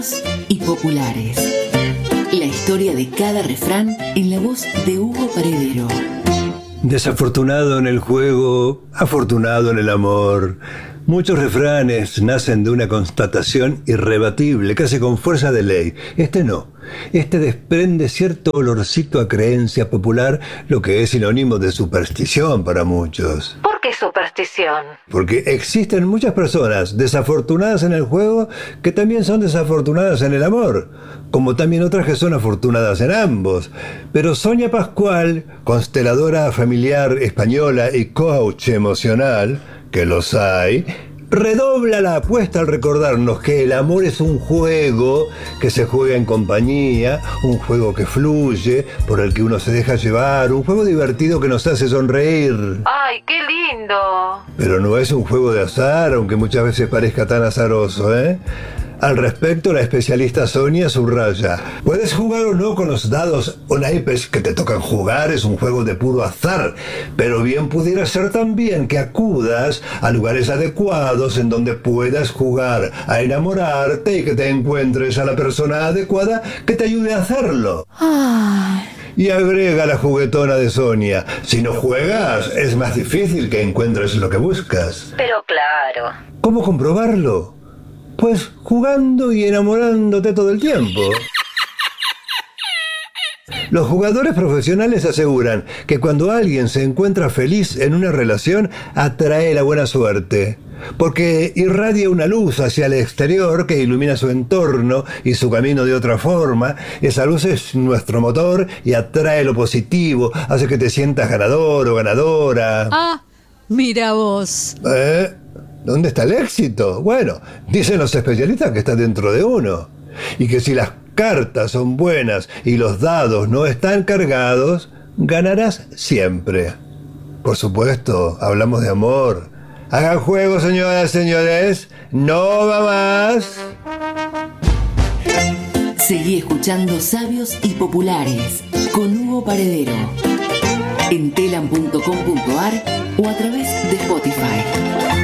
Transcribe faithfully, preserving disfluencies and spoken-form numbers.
Y populares. La historia de cada refrán en la voz de Hugo Paredero. Desafortunado en el juego, afortunado en el amor. Muchos refranes nacen de una constatación irrebatible, casi con fuerza de ley. Este no. Este desprende cierto olorcito a creencia popular, lo que es sinónimo de superstición para muchos. ¿Por qué superstición? Porque existen muchas personas desafortunadas en el juego que también son desafortunadas en el amor, como también otras que son afortunadas en ambos. Pero Sonia Pascual, consteladora familiar española y coach emocional, que los hay, redobla la apuesta al recordarnos que el amor es un juego que se juega en compañía, un juego que fluye, por el que uno se deja llevar, un juego divertido que nos hace sonreír. ¡Ay, qué lindo! Pero no es un juego de azar, aunque muchas veces parezca tan azaroso, ¿eh? Al respecto, la especialista Sonia subraya: puedes jugar o no con los dados o naipes que te tocan jugar, es un juego de puro azar, pero bien pudiera ser también que acudas a lugares adecuados en donde puedas jugar a enamorarte y que te encuentres a la persona adecuada que te ayude a hacerlo. Ay. Y agrega la juguetona de Sonia: si no juegas, es más difícil que encuentres lo que buscas. Pero claro. ¿Cómo comprobarlo? Pues jugando y enamorándote todo el tiempo. Los jugadores profesionales aseguran que cuando alguien se encuentra feliz en una relación, atrae la buena suerte, porque irradia una luz hacia el exterior que ilumina su entorno y su camino de otra forma. Esa luz es nuestro motor y atrae lo positivo, hace que te sientas ganador o ganadora. Ah, mira vos. ¿Eh? ¿Dónde está el éxito? Bueno, dicen los especialistas que está dentro de uno. Y que si las cartas son buenas y los dados no están cargados, ganarás siempre. Por supuesto, hablamos de amor. Hagan juego, señoras y señores. No va más. Seguí escuchando Sabios y Populares con Hugo Paredero en telam punto com punto ar o a través de Spotify.